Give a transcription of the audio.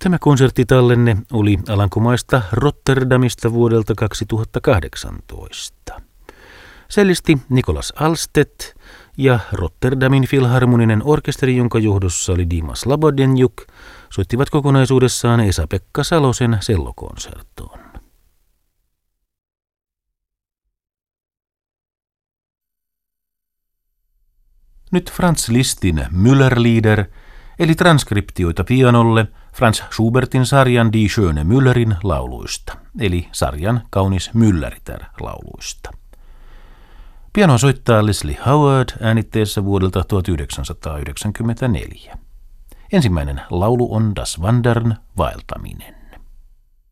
Tämä konserttitallenne oli Alankomaista Rotterdamista vuodelta 2018. Sellisti Nicolas Alstedt ja Rotterdamin filharmoninen orkesteri, jonka johdossa oli Dimas Labadenjuk, soittivat kokonaisuudessaan Esa-Pekka Salosen sellokonserttoon. Nyt Franz Lisztin Müllerlieder, eli transkriptioita pianolle Franz Schubertin sarjan Die schöne Müllerin lauluista, eli sarjan Kaunis Mülleritar lauluista. Pianoa soittaa Leslie Howard äänitteessä vuodelta 1994. Ensimmäinen laulu on Das Wandern, vaeltaminen.